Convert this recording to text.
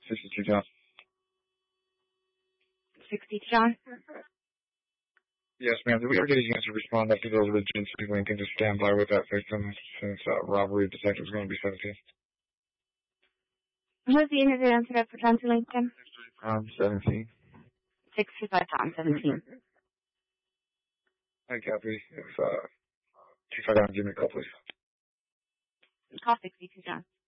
62 John. 62 John? Yes, ma'am. Did we ever get a chance to respond? I have to go over the Genesee link and just stand by with that victim since robbery detective is going to be 17. Who's the interview answer for John Lincoln? 17. 65 John, 17. I copy. If, 2 5 down, give me a call, please. Call 62 John.